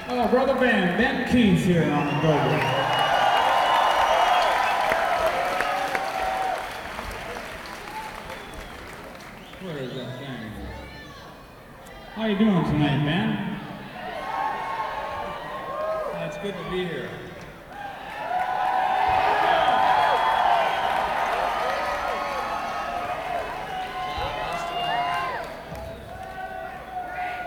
Oh, brother Ben Keith here on the dobro. Where is that thing? How you doing tonight, Ben? It's good to be here.